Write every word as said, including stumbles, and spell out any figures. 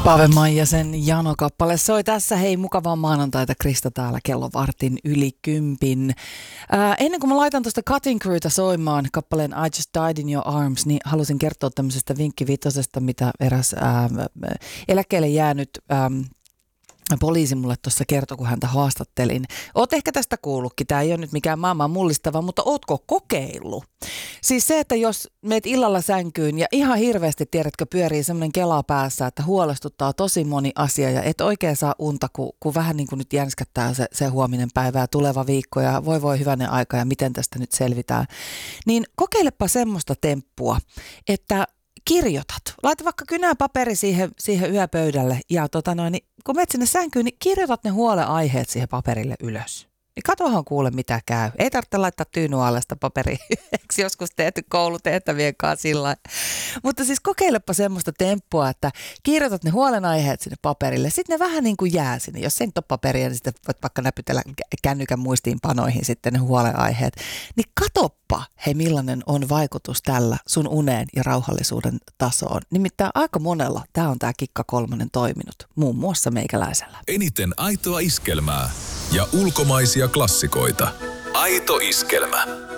Pave Maijasen Jano-kappale soi tässä. Hei, mukavaa maanantaita. Krista täällä kello vartin yli kympin. Ää, ennen kuin mä laitan tuosta Cutting Crewta soimaan kappaleen I Just Died in Your Arms, niin halusin kertoa tämmöisestä vinkkivitosesta, mitä eräs ää, eläkkeelle jäänyt ää, poliisi mulle tuossa kertoi, kun häntä haastattelin. Oot ehkä tästä kuullutkin, tämä ei ole nyt mikään maailman mullistava, mutta ootko kokeillut? Siis se, että jos meet illalla sänkyyn ja ihan hirveästi, tiedätkö, pyörii semmoinen kela päässä, että huolestuttaa tosi moni asia ja et oikein saa unta, kun, kun vähän niin kuin nyt jänskättää se, se huominen päivä ja tuleva viikko ja voi voi hyvänen aika ja miten tästä nyt selvitään. Niin kokeilepa semmoista temppua, että kirjoitat. Laita vaikka kynäpaperi siihen, siihen yöpöydälle ja tota noin, niin kun menet sinne sänkyyn, niin kirjoitat ne huolenaiheet siihen paperille ylös. Niin katohan kuule mitä käy. Ei tarvitse laittaa tyyny alle sitä paperia. Eikö joskus tehty koulutehtävien kanssa sillä. Mutta siis kokeilepa semmoista temppua, että kirjoitat ne huolenaiheet sinne paperille. Sitten ne vähän niin kuin jää sinne. Jos ei nyt ole paperia, niin sitten voit vaikka näpytellä kännykän muistiinpanoihin sitten ne huolenaiheet. Niin katoppa, hei millainen on vaikutus tällä sun uneen ja rauhallisuuden tasoon. Nimittäin aika monella tämä on tämä kikka kolmonen toiminut. Muun muassa meikäläisellä. Eniten aitoa iskelmää ja ulkomaisia klassikoita. Aito iskelmä.